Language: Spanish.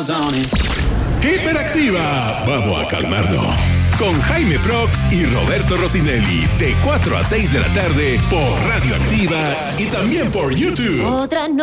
smiles on it. Hiperactiva, vamos a calmarnos. Con Jaime Prox y Roberto Rossinelli, de 4 a 6 de la tarde por Radio Activa y también por YouTube. Otra